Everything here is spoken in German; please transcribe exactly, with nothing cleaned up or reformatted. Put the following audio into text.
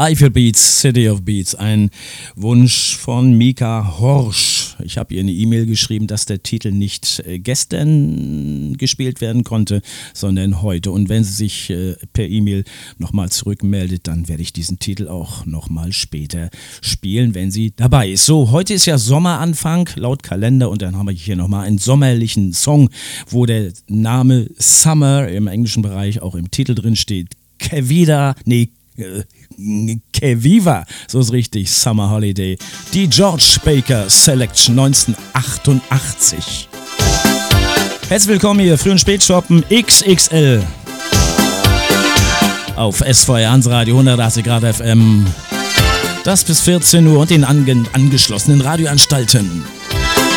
Eiffel Beats, City of Beats, ein Wunsch von Mika Horsch. Ich habe ihr eine E-Mail geschrieben, dass der Titel nicht gestern gespielt werden konnte, sondern heute. Und wenn sie sich äh, per E-Mail nochmal zurückmeldet, dann werde ich diesen Titel auch nochmal später spielen, wenn sie dabei ist. So, heute ist ja Sommeranfang laut Kalender und dann haben wir hier nochmal einen sommerlichen Song, wo der Name Summer im englischen Bereich auch im Titel drin steht. Kevida, nee, Keviva, so ist richtig, Summer Holiday. Die George Baker Selection neunzehnhundertachtundachtzig. Herzlich willkommen hier, Früh- und Spätschoppen X X L auf S V R Hansradio hundertachtzig Grad F M. Das bis vierzehn Uhr und den ange- angeschlossenen Radioanstalten.